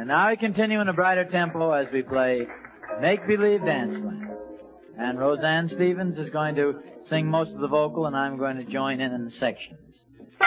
And now we continue in a brighter tempo as we play Make Believe Danceland. And Roseanne Stevens is going to sing most of the vocal, and I'm going to join in the sections.